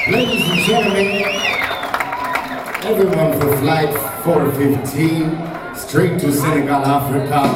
Ladies and gentlemen, everyone for flight 415, straight to Senegal, Africa.